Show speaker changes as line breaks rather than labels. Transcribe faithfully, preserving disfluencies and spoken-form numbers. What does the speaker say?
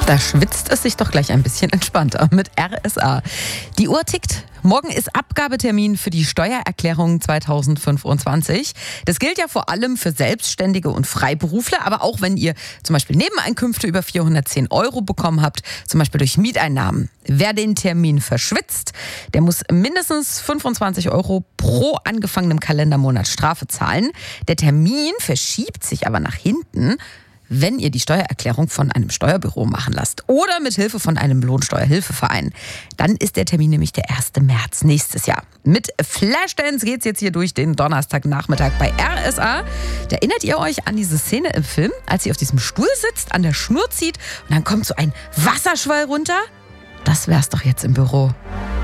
Da schwitzt es sich doch gleich ein bisschen entspannter mit R S A. Die Uhr tickt. Morgen ist Abgabetermin für die Steuererklärung zweitausendfünfundzwanzig. Das gilt ja vor allem für Selbstständige und Freiberufler, aber auch wenn ihr zum Beispiel Nebeneinkünfte über vierhundertzehn Euro bekommen habt, zum Beispiel durch Mieteinnahmen. Wer den Termin verschwitzt, der muss mindestens fünfundzwanzig Euro pro angefangenem Kalendermonat Strafe zahlen. Der Termin verschiebt sich aber nach hinten, wenn ihr die Steuererklärung von einem Steuerbüro machen lasst oder mit Hilfe von einem Lohnsteuerhilfeverein. Dann ist der Termin nämlich der erste März nächstes Jahr. Mit Flashdance geht's jetzt hier durch den Donnerstagnachmittag bei R S A. Da erinnert ihr euch an diese Szene im Film, als sie auf diesem Stuhl sitzt, an der Schnur zieht und dann kommt so ein Wasserschwall runter? Das wär's doch jetzt im Büro.